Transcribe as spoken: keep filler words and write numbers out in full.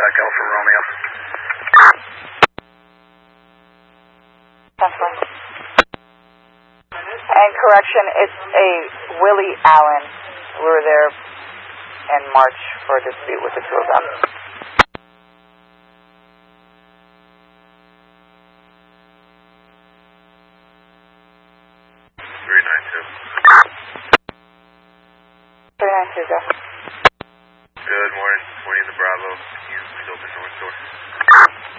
Quebec Alpha Romeo. And correction, it's a Willie Allen. We were there in March for a dispute with the two of them. three nine two. three nine two, go. Good morning, twenty in the Bravo. Can you please open north door?